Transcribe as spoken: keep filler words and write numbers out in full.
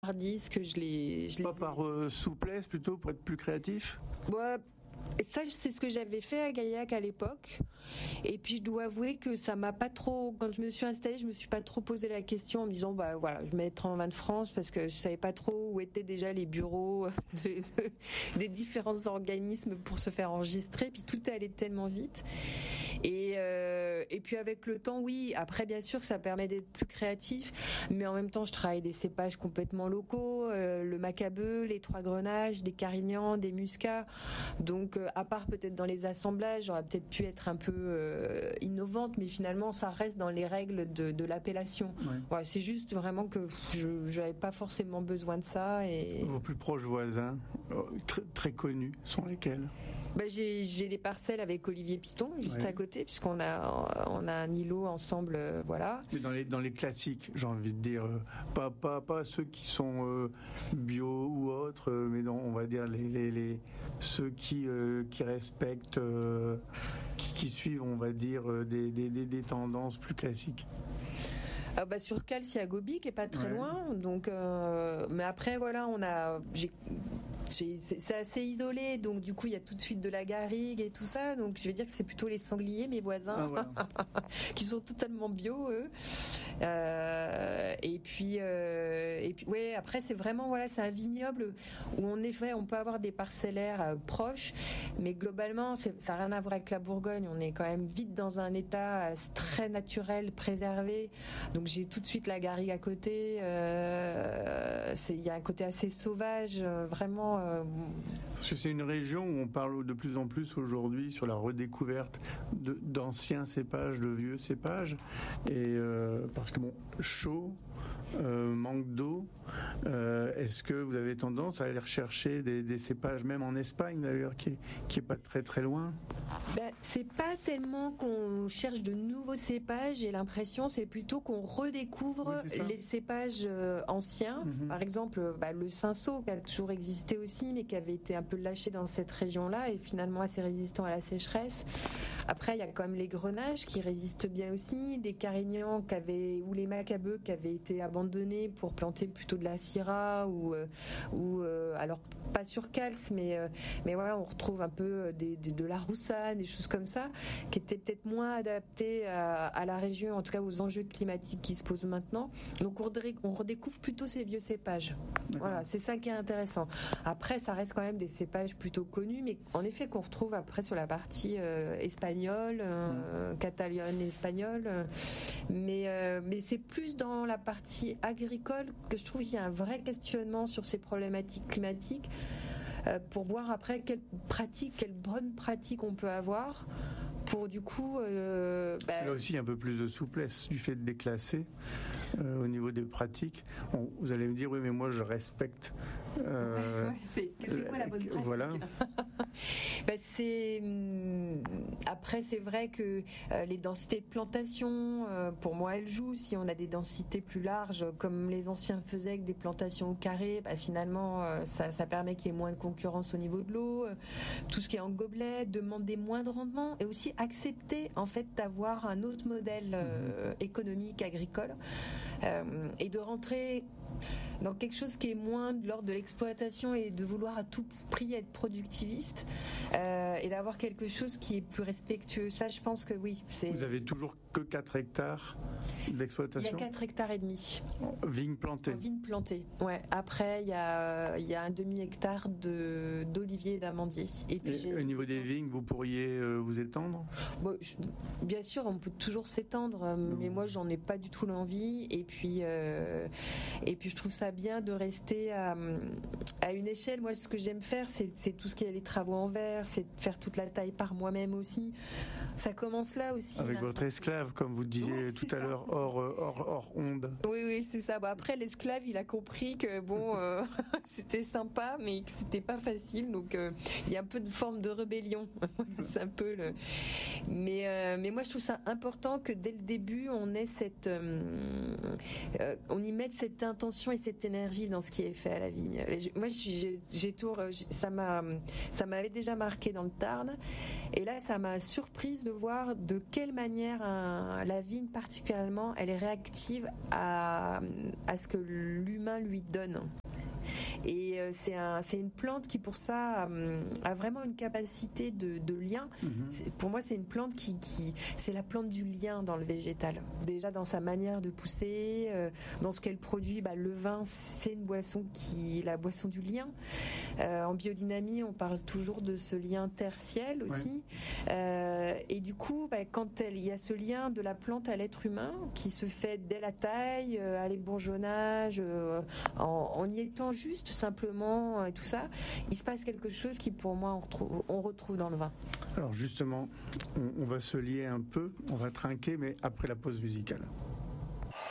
dix que je les... Je Pas les... par euh, souplesse plutôt, pour être plus créatif? Ouais. Ça, c'est ce que j'avais fait à Gaillac à l'époque. Et puis, je dois avouer que ça m'a pas trop, quand je me suis installée, je me suis pas trop posé la question en me disant, bah voilà, je vais mettre en vin de France parce que je savais pas trop où étaient déjà les bureaux de, de, des différents organismes pour se faire enregistrer. Puis tout est allé tellement vite. Et, euh, et puis avec le temps, oui, après, bien sûr, ça permet d'être plus créatif. Mais en même temps, je travaille des cépages complètement locaux, euh, le macabeu, les trois grenages, des carignans, des muscats. Donc, euh, à part peut-être dans les assemblages, j'aurais peut-être pu être un peu euh, innovante, mais finalement, ça reste dans les règles de, de l'appellation. Ouais. Ouais, c'est juste vraiment que je n'avais pas forcément besoin de ça. Et... Vos plus proches voisins, très, très connus, sont lesquels? Ben, j'ai, j'ai des parcelles avec Olivier Piton, juste ouais. à côté, puisqu'on a, on a un îlot ensemble, euh, voilà. Mais dans les, dans les classiques, j'ai envie de dire, euh, pas, pas, pas ceux qui sont euh, bio ou autres, euh, mais dans, on va dire les, les, les, ceux qui, euh, qui respectent, euh, qui, qui suivent, on va dire, euh, des, des, des, des tendances plus classiques. Ah bah sur Cals, il y a Gobi qui est pas très ouais. loin, donc euh, mais après voilà, on a j'ai J'ai, c'est, c'est assez isolé, donc du coup il y a tout de suite de la garrigue et tout ça, donc je vais dire que c'est plutôt les sangliers, mes voisins, ah, voilà. qui sont totalement bio eux. Euh, et puis euh, et puis ouais, après c'est vraiment voilà, c'est un vignoble où en effet on peut avoir des parcellaires euh, proches, mais globalement c'est, ça n'a rien à voir avec la Bourgogne. On est quand même vite dans un état euh, très naturel, préservé. Donc j'ai tout de suite la garrigue à côté. Euh, c'est, il y a un côté assez sauvage, euh, vraiment. Parce que c'est une région où on parle de plus en plus aujourd'hui sur la redécouverte de, d'anciens cépages, de vieux cépages, et euh, parce que bon, chaud, euh, manque d'eau. Euh, est-ce que vous avez tendance à aller rechercher des, des cépages, même en Espagne d'ailleurs, qui est, qui est pas très très loin? Ben, c'est pas tellement qu'on cherche de nouveaux cépages. J'ai l'impression, c'est plutôt qu'on redécouvre oui, les cépages euh, anciens. Mm-hmm. Par exemple, bah, le cinsault qui a toujours existé aussi, mais qui avait été un peu lâché dans cette région-là et finalement assez résistant à la sécheresse. Après, il y a quand même les grenages qui résistent bien aussi, des carignans qui avaient, ou les macabeux qui avaient été abandonnés pour planter plutôt de la syrah ou, euh, ou euh, alors pas sur Cals, mais euh, mais voilà, on retrouve un peu des, des, de la roussane, des choses comme ça, qui étaient peut-être moins adaptées à, à la région, en tout cas aux enjeux climatiques qui se posent maintenant. Donc on, redé- on redécouvre plutôt ces vieux cépages. D'accord. Voilà, c'est ça qui est intéressant. Après, ça reste quand même des cépages plutôt connus, mais en effet qu'on retrouve après sur la partie euh, espagnole, euh, mmh. catalane et espagnole. Euh, mais, euh, mais c'est plus dans la partie agricole que je trouve qu'il y a un vrai questionnement sur ces problématiques climatiques. Euh, pour voir après quelles pratiques, quelles bonnes pratiques on peut avoir pour du coup... Euh, bah... Là aussi, un peu plus de souplesse du fait de déclasser euh, au niveau des pratiques. On, vous allez me dire, oui, mais moi, je respecte... Euh, ouais, ouais, c'est, c'est quoi la bonne pratique? Voilà. bah, c'est, après, c'est vrai que euh, les densités de plantation, euh, pour moi, elles jouent. Si on a des densités plus larges, comme les anciens faisaient avec des plantations au carré, bah, finalement, euh, ça, ça permet qu'il y ait moins de concurrence au niveau de l'eau. Euh, tout ce qui est en gobelet, demander moins de rendement et aussi accepter en fait d'avoir un autre modèle euh, économique agricole euh, et de rentrer dans quelque chose qui est moins de l'ordre de l'exploitation et de vouloir à tout prix être productiviste euh, et d'avoir quelque chose qui est plus respectueux. Ça, je pense que oui. C'est... Vous avez toujours que quatre hectares d'exploitation? Il y a quatre hectares et demi. Vignes plantées? Vignes plantées, ouais. Après, il y a, il y a un demi-hectare de, d'oliviers et d'amandiers. Et puis et j'ai... au niveau des vignes, vous pourriez euh, vous étendre? Bon, je, bien sûr, on peut toujours s'étendre, mmh. mais moi, j'en ai pas du tout l'envie. Et puis, euh, et puis je trouve ça bien de rester à, à une échelle. Moi, ce que j'aime faire, c'est, c'est tout ce qui est les travaux en verre, c'est de faire toute la taille par moi-même aussi. Ça commence là aussi. Avec là, votre esclave, comme vous disiez ouais, tout à ça. l'heure, hors, hors, hors onde. Oui, oui, c'est ça. Bon, après, l'esclave, il a compris que bon, euh, c'était sympa, mais que c'était pas facile. Donc, euh, il y a un peu de forme de rébellion. C'est un peu le. Mais, euh, mais moi, je trouve ça important que dès le début, on ait cette, euh, euh, on y mette cette intention et cette énergie dans ce qui est fait à la vigne. Je, moi, je suis, j'ai, j'ai tour, ça m'a, ça m'avait déjà marqué dans le Tarn. Et là, ça m'a surprise de voir de quelle manière un, la vigne particulièrement, elle est réactive à, à ce que l'humain lui donne. Et c'est, un, c'est une plante qui pour ça a vraiment une capacité de, de lien. Mmh. Pour moi, c'est une plante qui, qui, c'est la plante du lien dans le végétal. Déjà dans sa manière de pousser, euh, dans ce qu'elle produit. Bah, le vin, c'est une boisson qui est la boisson du lien. Euh, en biodynamie, on parle toujours de ce lien terre-ciel aussi. Ouais. Euh, et du coup, bah, quand elle, il y a ce lien de la plante à l'être humain qui se fait dès la taille, euh, à l'ébourgeonnage, euh, en, en y étant juste simplement et tout ça, il se passe quelque chose qui pour moi on retrouve, on retrouve dans le vin. Alors justement, on, on va se lier un peu, on va trinquer, mais après la pause musicale.